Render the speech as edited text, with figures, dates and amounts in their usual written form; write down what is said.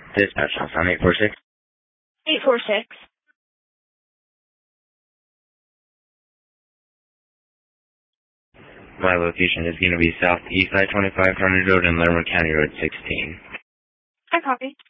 Dispatch house on 846. 846. My location is going to be southeast I-25 Frontage Road and Lerma County Road 16. I copy.